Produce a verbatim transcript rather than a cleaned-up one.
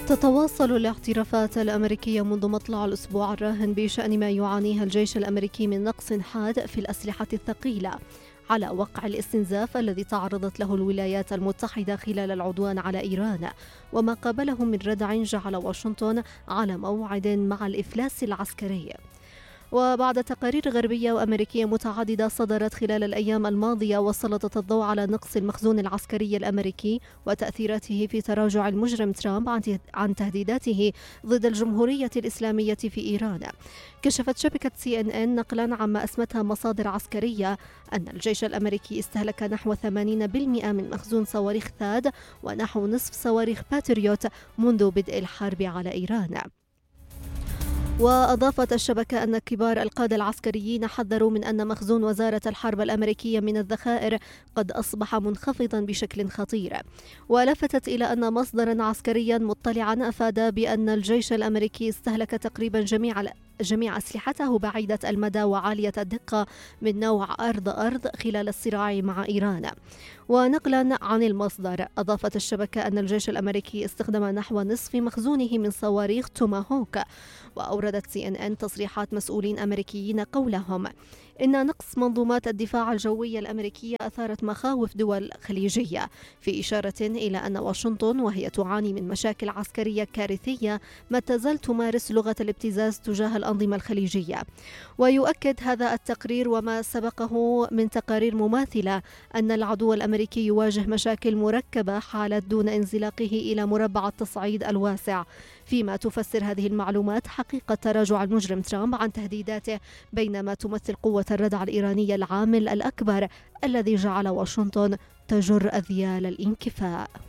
تتواصل الاعترافات الأمريكية منذ مطلع الأسبوع الراهن بشأن ما يعانيه الجيش الأمريكي من نقص حاد في الأسلحة الثقيلة على وقع الاستنزاف الذي تعرضت له الولايات المتحدة خلال العدوان على إيران، وما قابله من ردع جعل واشنطن على موعد مع الإفلاس العسكري. وبعد تقارير غربية وأمريكية متعددة صدرت خلال الأيام الماضية وسلطت الضوء على نقص المخزون العسكري الأمريكي وتأثيراته في تراجع المجرم ترامب عن تهديداته ضد الجمهورية الإسلامية في إيران، كشفت شبكة سي إن إن نقلا عما أسمتها مصادر عسكرية أن الجيش الأمريكي استهلك نحو ثمانين بالمئة من مخزون صواريخ ثاد ونحو نصف صواريخ باتريوت منذ بدء الحرب على إيران. وأضافت الشبكة أن كبار القادة العسكريين حذروا من أن مخزون وزارة الحرب الأمريكية من الذخائر قد أصبح منخفضا بشكل خطير، ولفتت إلى أن مصدرا عسكريا مطلعا أفاد بأن الجيش الأمريكي استهلك تقريبا جميع جميع أسلحته بعيدة المدى وعالية الدقة من نوع أرض-أرض خلال الصراع مع إيران. ونقلا عن المصدر، أضافت الشبكة أن الجيش الأمريكي استخدم نحو نصف مخزونه من صواريخ توماهوك. وأوردت سي إن إن تصريحات مسؤولين أمريكيين قولهم إن نقص منظومات الدفاع الجوي الأمريكية أثارت مخاوف دول خليجية، في إشارة إلى أن واشنطن وهي تعاني من مشاكل عسكرية كارثية ما تزال تمارس لغة الابتزاز تجاه الأنظمة الخليجية. ويؤكد هذا التقرير وما سبقه من تقارير مماثلة أن العدو الأمريكي يواجه مشاكل مركبة حالت دون انزلاقه إلى مربع التصعيد الواسع، فيما تفسر هذه المعلومات حقيقة تراجع المجرم ترامب عن تهديداته، بينما تمثل قوة الردع الإيرانية العامل الأكبر الذي جعل واشنطن تجر أذيال الانكفاء.